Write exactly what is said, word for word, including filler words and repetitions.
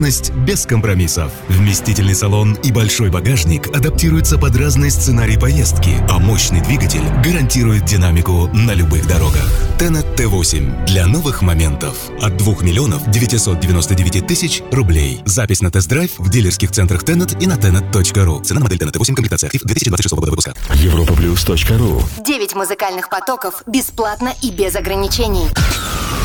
без компромиссов. Вместительный салон и большой багажник адаптируются под разный сценарий поездки, а мощный двигатель гарантирует динамику на любых дорогах. Tennet Т восемь для новых моментов. От двух миллионов девятьсот девяносто девять тысяч рублей. Запись на тест-драйв в дилерских центрах Tennet и на tennet точка ру. Цена на модель Tennet Т восемь, комплектация актив две тысячи двадцать шестого года выпуска. европа плюс точка ру. Девять музыкальных потоков бесплатно и без ограничений.